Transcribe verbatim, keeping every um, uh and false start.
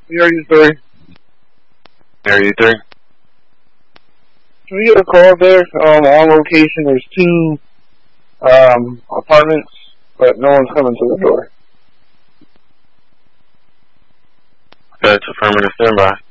Area three. Area three. Can we get a call there? Um, on location, there's two um, apartments, but no one's coming to the door. That's affirmative standby.